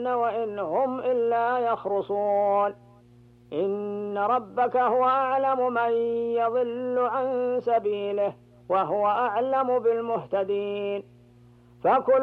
وإن هم إلا يخرصون. إن ربك هو أعلم من يضل عن سبيله وهو أعلم بالمهتدين. فكلوا